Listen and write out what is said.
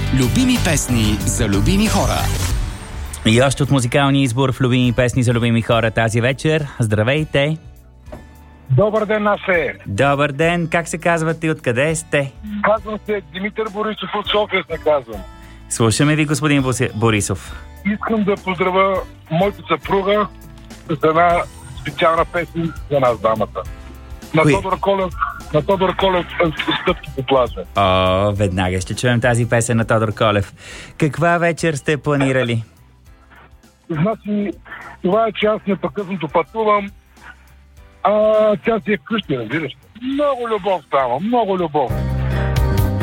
Любими песни за любими хора. И още от музикалния избор в любими песни за любими хора тази вечер. Здравейте! Добър ден, Насе! Добър ден! Как се казвате и откъде сте? Казвам се Димитър Борисов от София, се казвам. Слушаме ви, господин Борисов. Искам да поздравя моята съпруга за една специална песен за нас, дамата. На Тодор Колев стъпки по плажа. О, веднага ще чуем тази песен на Тодор Колев. Каква вечер сте планирали? Значи, това е, че аз непрекъснато пътувам, а тя си е вкъщи, разбираш. Много любов става, много любов.